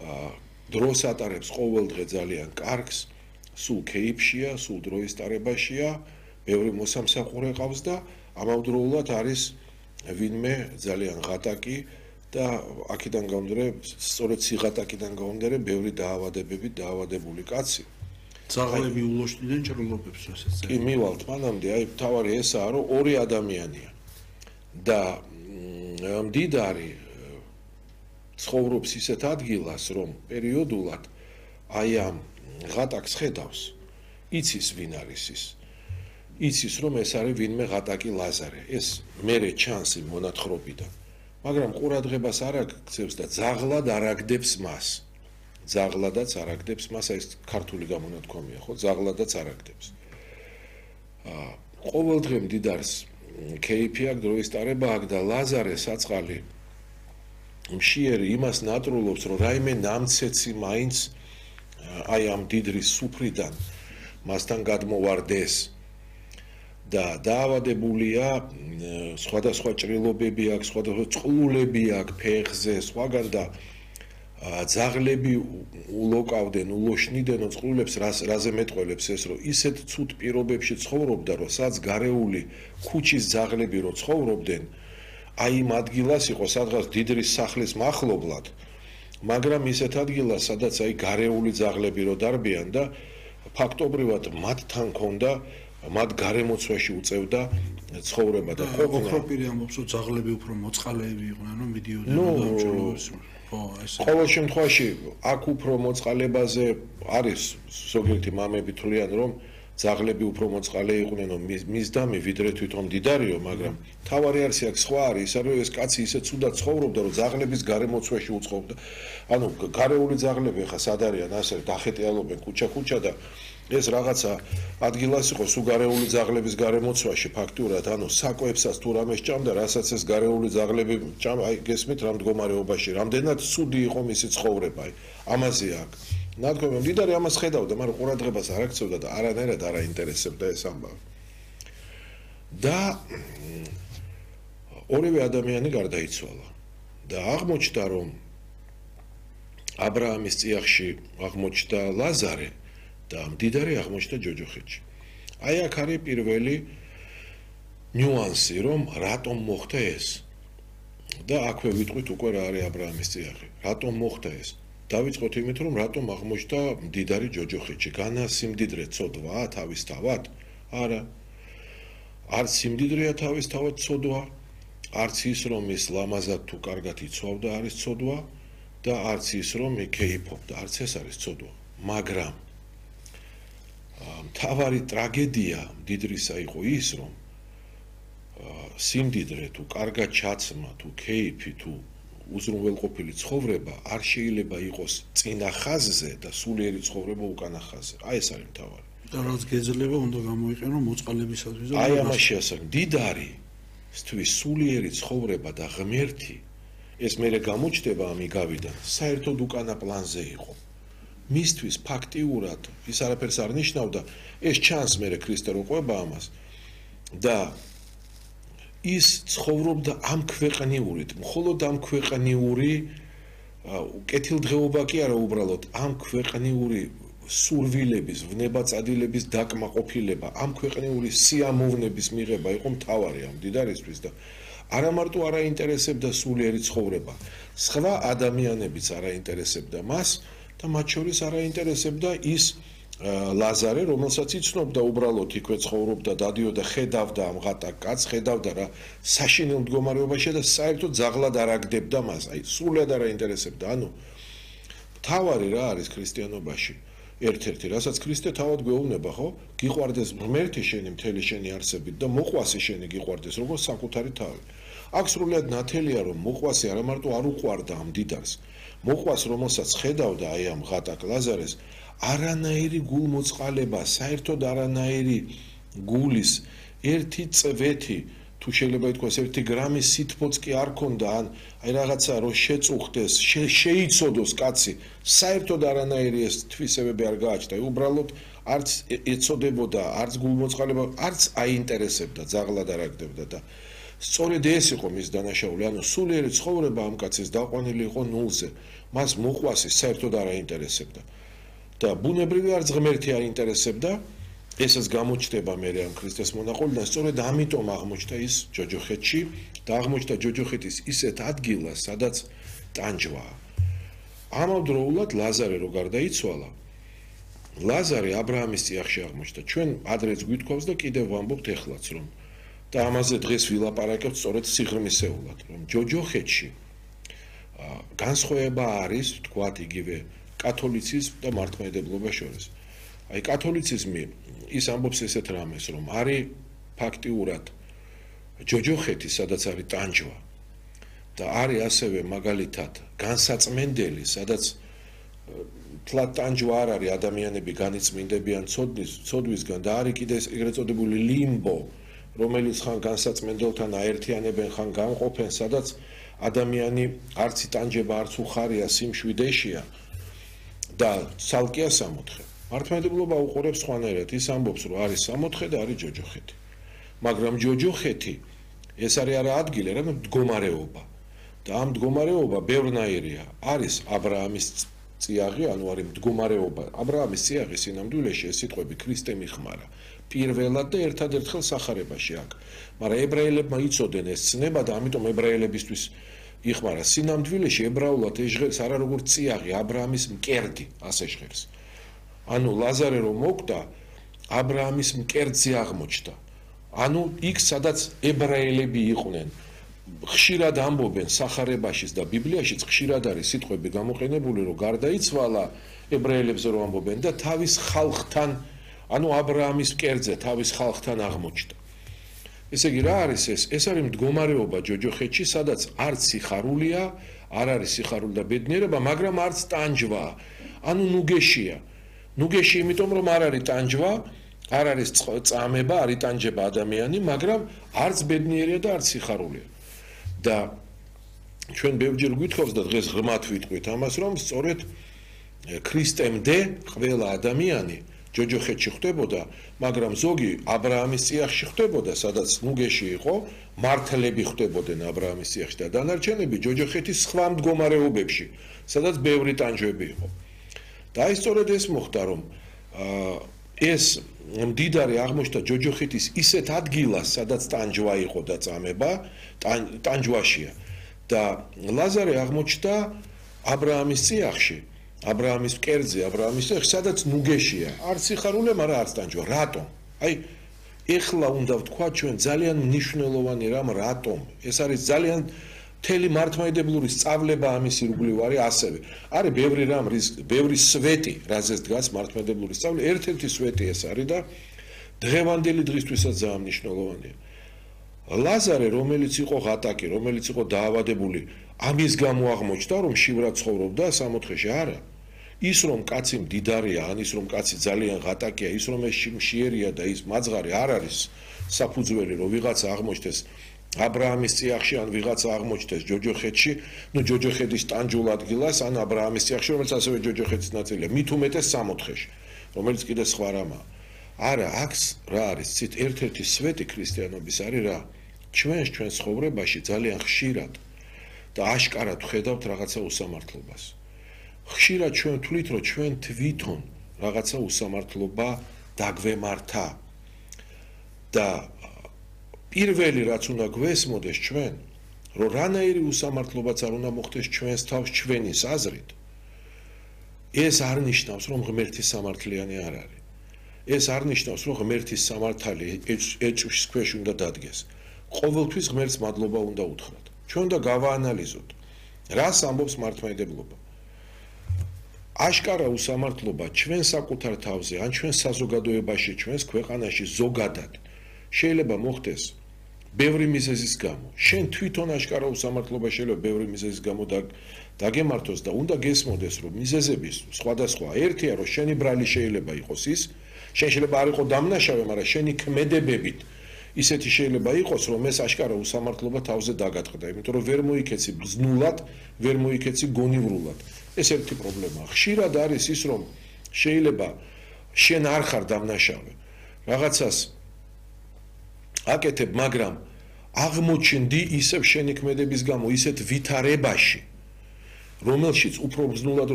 დროს ატარებს ყოველდღე ძალიან კარგს, სულ კეიფშია, სულ დროის ტარებაშია, ბევრი მოსამსახურე ყავს და ამავდროულად არის ვინმე ძალიან ღატაკი და აქედან გამომდინარე, სწორედ სიღატაკიდან გამომდინარე, ბევრი დაავადებებით დაავადებული კაცი. ძაღლები ულოშნიდან ჭრილობებს ასეც. კი, მივალთ მანამდე, აი თავარი ესაა, რომ ორი ადამიანია და მდიდარი ცხოვრობს ისეთ ადგილას, რომ პერიოდულად აი ამ ღატაკს ხედავს, იცის ვინ არის ის. იცის რომ ეს არის ვინმე ღატაკი ლაზარე. ეს მერე ჩანს იმ მონათხრობიდან. მაგრამ ყურადღებას არ აქცევს და ძაღლად არ აგდებს მას. ძაღლადაც არ აგდებს მას, ეს ქართული გამონათქვამია, ხო? ძაღლადაც არ აგდებს. ყოველდღე მდიდარს კეიფი აქვს, დროის ტარება აქვს და ლაზარე საწყალი მშიერი იმას ნატრულობს, რომ რაიმე ნამცეცი მაინც აი ამ დიდრის სუფრიდან მასთან გადმოვარდეს და დაავადებულია, სხვადასხვა ჭრილობები აქვს, სხვადასხვა წყლულები აქვს ფეხზე, სხვაგან და ძაღლები ულოკავდნენ, ულოშნიდნენ წყლულებს, რაზე მეტყველებს ეს, რომ ისეთ ცუდ პირობებში ცხოვრობდა, რომ სადაც გარეული ქუჩის ძაღლები რო ცხოვრობდნენ, აი იმ ადგილას იყო სადღაც დიდრის სახლის მახლობლად, მაგრამ ისეთ ადგილას, სადაც აი გარეული ძაღლები რო დარბიან და ფაქტობრივად მათთან ქონდა მათ გარემოცვაში უწევდა ცხოვრება და ოქროპირი ამბობს, რომ ძაღლები უფრო მოწყალეები იყვნენ, რომ მიდიოდნენ დამჭრილობას. ყოველ შემთხვევაში აქ უფრო მოწყალებაზე არის ზოგიერთი მამები თვლიან, რომ ძაღლები უფრო მოწყალე იყვნენ, რომ მისდამი ვიდრე თვითონ მდიდარიო, მაგრამ თავარი არის აქ სხვა არის, რომ ეს კაცი ისე ცუდად ცხოვრობდა, რომ ძაღლების გარემოცვაში უწყობდა. ანუ გარეული ძაღლები ხა სად არიან, ასე დახეტიალობენ ქუჩა-ქუჩა და ეს რაღაცა ადგილას იყო სუგარეული ძაღლების გარემოცვაში ფაქტურად, ანუ საკვებსაც თუ რამე სჭამდა, რასაც ეს გარეული ძაღლები სჭამ, აი გესმით რა მდგომარეობაში, რამდენად ცუდი იყო მისი ცხოვრება, აი ამაზე აქვს. ნათქვამი მდიდარი ამას ხედავდა, მაგრამ ყურადღებას არ აქცევდა და არანაირად არ აინტერესებდა ეს ამბავი. და ორივე ადამიანი გარდაიცვალა და აღმოჩნდა, რომ ა ブラ ამის წიაღში აღმოჩნდა ლაზარე და მდიდარი აღმოჩნდა ჯოჯოხეთში. აი აქ არის პირველი ნიუანსი, რომ რატომ მოხდა ეს. და აქვე ვიტყვით უკვე რა არის ა ブラ ამის წიაღი. რატომ მოხდა ეს? დავიწყოთ იმით, რომ რატომ აღმოჩნდა მდიდარი ჯოჯოხეთში. განა სიმდიდრე ცოდვაა თავისთავად? არა. არც სიმდიდრეა თავისთავად ცოდვა, არც ის რომ ის ლამაზად თუ კარგად იცვავდა არის ცოდვა და არც ის რომ ეკეიფობდა, არც ეს არის ცოდვა. მაგრამ მთავარი ტრაგედია მდიდრისა იყო ის, რომ სიმდიდრე თუ კარგად ჩაცმა, თუ კეიფი, თუ უზრუნველყოფილი ცხოვრება არ შეიძლება იყოს წინა ხაზზე და სულიერი ცხოვრება უკანა ხაზზე. აი ეს არის მთავარი. და რაც გეძლება უნდა გამოიყენო მოწყალებისათვის. აი ამაში ასაკ მდიდარი თვის სულიერი ცხოვრება და ღმერთი ეს მერე გამოჩნდება ამიგავიდან საერთოდ უკანა პლანზე იყო. მისთვის ფაქტიურად ის არაფერს არ ნიშნავდა, ეს ჩანს მერე ქრისტე რო ყვება ამას და ის ცხოვრობდა ამ ქვეყნიურით, მხოლოდ ამ ქვეყნიური კეთილდღეობა კი არა უბრალოდ ამ ქვეყნიური სურვილების, ვნებაწადილების დაკმაყოფილება, ამ ქვეყნიური სიამოვნების მიღება იყო მთავარი ამ მდიდარისთვის და არა მარტო არ აინტერესებდა სულიერი ცხოვრება, სხვა ადამიანებიც არ აინტერესებდა მას და მათ შორის არ აინტერესებდა ის ლაზარე, რომელსაც იცნობდა უბრალოდ იქვე ცხოვრობდა, დადიოდა, ხედავდა ამ ღატაკ კაცს, ხედავდა რა საშინელ მდგომარეობაში და საერთოდ ძაღლად არ აგდებდა მას, აი სრულად არ აინტერესებდა. ანუ მთავარი რა არის ქრისტიანობაში? ერთ-ერთი, რასაც ქრისტე თავად გვეუბნება, ხო? გიყვარდეს ღმერთი შენი მთელი შენი არსებით და მოყვასი შენი გიყვარდეს, როგორც საკუთარი თავი. აქ სრულად ნათელია, რომ მოყვასი არა მარტო არ უყვარდა ამ მდიდარს, მოყვას, რომელსაც ხედავდა აი ამ ღატაკ ლაზარეს, არანაირი გულმოწყალება, საერთოდ არანაირი გულის ერთი წვეთი, თუ შეიძლება ითქვას, 1 გრამი სითბოც კი არ ქონდა, ან აი რაღაცა რო შეწუხდეს, შეიცოდოს კაცი, საერთოდ არანაირი ეს თვისებები არ გააჩნდა, უბრალოდ არც ეცოდებოდა, არც გულმოწყალება, არც აინტერესებდა, ძაღლად არ აგდებდა და სწორედ ეს იყო მის დანაშაული, ანუ სულიერი ცხოვრება ამ კაცის დაყვანილი იყო ნულზე, მას მოყვასი საერთოდ არ აინტერესებდა და ბუნებრივი არც ღმერთი არ ინტერესებდა ესაც გამოჩნდება მე ამ ქრისტეს მონაყოლიდან სწორედ ამიტომ აღმოჩნდა ის ჯოჯოხეთში და აღმოჩნდა ჯოჯოხეთის ისეთ ადგილას სადაც ტანჯვაა ამავდროულად ლაზარე რო გარდაიცვალა ლაზარე აბრაამის წიაღში აღმოჩნდა ჩვენ ადრეც გვითხოვს და კიდევ ვამბობთ ეხლაც რომ და ამაზე დღეს ვილაპარაკებთ სწორედ სიღრმისეულად რომ ჯოჯოხეთში განსხვავება არის თქვათ იგივე კათოლიციზმ და მართლმადიდებლობა შორის აი კათოლიციზმი ის ამბობს ესეთ რამეს რომ არის ფაქტიურად ჯოჯოხეთი სადაც არის ტანჯვა და არის ასევე მაგალითად განსაწმენდელი სადაც თლად ტანჯვა არ არის ადამიანები განიწმინდებიან ცოდვისგან და არის კიდე ეგრეთ წოდებული ლიმბო რომელიც ხან განსაწმენდელთან აერთიანებენ ხან გამყოფენ სადაც ადამიანი არც იტანჯება არც უხარია სიმშვიდეშია და ცალკეა სამოთხე მართლმადიდებლობა უყურებს სხვანაირად ის ამბობს რომ არის სამოთხე და არის ჯოჯოხეთი მაგრამ ჯოჯოხეთი ეს არის არა ადგილი რა მდგომარეობა და ამ მდგომარეობა ბევრნაირია არის აბრაამის წიაღი ანუ არის მდგომარეობა აბრაამის წიაღი სინამდვილეში ეს სიტყვები ქრისტე მიხმარა პირველად და ერთადერთხელ სახარებაში აქ მაგრამ ებრაელებმა იცოდნენ ეს ცნება და ამიტომ ებრაელებისთვის იხმარა სინამდვილეში ებრაულად ეს ჟღერს არა როგორც წიაღი აბრაამის მკერდი ასე ჟღერს ანუ ლაზარე რომ მოკვდა აბრაამის მკერდზე აღმოჩნდა ანუ იქ სადაც ებრაელები იყვნენ ხშირად ამბობენ სახარებაშიც და ბიბლიაშიც ხშირად არის სიტყვები გამოყენებული რომ გარდაიცვალა ებრაელებზე რომ ამბობენ და თავის ხალხთან ანუ აბრაამის მკერდზე თავის ხალხთან აღმოჩნდა ესე იგი რა არის ეს არის მდგომარეობა ჯოჯოხეთში სადაც არც სიხარულია არ არის სიხარული და ბედნიერება მაგრამ არც ტანჯვა ანუ ნუგეშია ნუგეში იმიტომ რომ არ არის ტანჯვა არ არის წამება არ იტანჯება ადამიანი მაგრამ არც ბედნიერია და არც სიხარულია და ჩვენ ბევრჯერ გვითხოვს და დღეს ღრმად ვიტყვით ამას რომ სწორედ ქრისტემდე ყველა ადამიანი ჯოჯოხეთში ხდებოდა მაგრამ ზოგი აბრაამის წიაღში ხდებოდა სადაც ნუგეში იყო მართლები ხდებოდნენ აბრაამის წიაღში და დანარჩენები ჯოჯოხეთის სხვა მდგომარეობებში სადაც ბევრი ტანჯვები იყო და აი სწორედ ეს მოხდა რომ ეს მდიდარი აღმოჩნდა ჯოჯოხეთის ისეთ ადგილას სადაც ტანჯვა იყო და წამება ტანჯვაშია და ლაზარე აღმოჩნდა აბრაამის წიაღში აბრაამის მკერდზე აბრაამის წიაღში სადაც ნუგეშია არც სიხარული მაგრამ არც ტანჯვა რატომ აი ეხლა უნდა ვთქვა ჩვენ ძალიან მნიშვნელოვანი რამ რატომ ეს არის ძალიან მთელი მართლმადიდებლური სწავლება ამის ირგვლივ არის ასევე არის ბევრი რამ ბევრი სვეტი რაზეც დგას მართლმადიდებლური სწავლება ერთ-ერთი სვეტი ეს არის და დღევანდელი დღისთვისაც ძალიან მნიშვნელოვანია ლაზარე რომელიც იყო ღატაკი რომელიც იყო დაავადებული ამის გამო აღმოჩნდა რომ შივრად ცხოვრობდა სამოთხეში არა ის რომ კაცი მდიდარია ან ის რომ კაცი ძალიან ღატაკია ის რომ ეს მშიერია და ის მაძღარი არ არის საფუძველი რომ ვიღაცა აღმოჩნდეს აბრაამის წიაღში ან ვიღაცა აღმოჩნდეს ჯოჯოხეთში ნუ ჯოჯოხეთის ტანჯულ ადგილას ან აბრაამის წიაღში რომელიც ასევე ჯოჯოხეთის ნაწილია მით უმეტეს სამოთხეში რომელიც კიდე სხვა რამაა არა აქ რა არის ცით ერთ-ერთი სვეტი ქრისტიანობის არის რა ჩვენ ცხოვრებაში ძალიან ხშირად და აშკარად ვხედავთ რაღაცა უსამართლობას ხშირად ჩვენ ვთვლით რომ ჩვენ თვითონ რაღაცა უსამართლობა დაგვემართა და პირველი რაც უნდა გვესმოდეს ჩვენ რომ რანაირი უსამართლობაც არ უნდა მოხდეს ჩვენს თავს ჩვენის აზრით ეს არ ნიშნავს რომ ღმერთის სამართლიანი არ არის ეს არ ნიშნავს რომ ღმერთის სამართალი ეჭვის ქვეშ უნდა დადგეს ყოველთვის ღმერთს მადლობა უნდა უთხრათ ჩვენ უნდა გავაანალიზოთ რას ამბობს მართლმადიდებლობა აშკარა უსამართლობა ჩვენ საკუთარ თავზე ან ჩვენ საზოგადოებაში ჩვენს ქვეყანაში ზოგადად შეიძლება მოხდეს ბევრი მიზეზის გამო შენ თვითონ აშკარა უსამართლობა შეიძლება ბევრი მიზეზის გამო დაგემართოს და უნდა გესმოდეს რომ მიზეზების სხვადასხვა ერთია რომ შენი ბრალი შეიძლება იყოს ის შენ შეიძლება არ იყო დამნაშავე მაგრამ შენი ქმედებებით ისეთი შეიძლება იყოს რომ ეს აშკარა უსამართლობა თავზე დაგატყდა იმიტომ რომ ვერ მოიქეცი ბზნულად ვერ მოიქეცი გონივრულად ეს ერთი პრობლემაა ხშირად არის ის რომ შეიძლება შენ არ ხარ დამნაშავე რაღაცას აკეთებ მაგრამ აღმოჩნდი ისევ შენი ქმედების გამო ისეთ ვითარებაში რომელშიც უფრო ბრძნულად